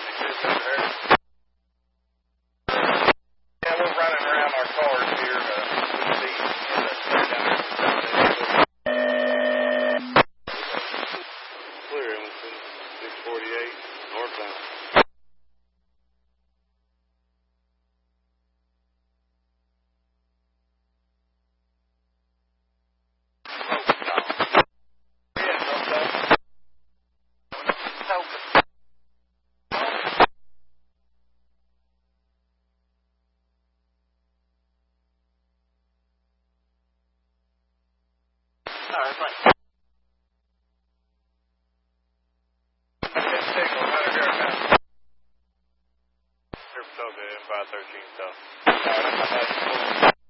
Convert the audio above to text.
traffic is over there. Yeah, we're running around our cars here to see down there. Clear, Evanston, 648, northbound. All right, thanks.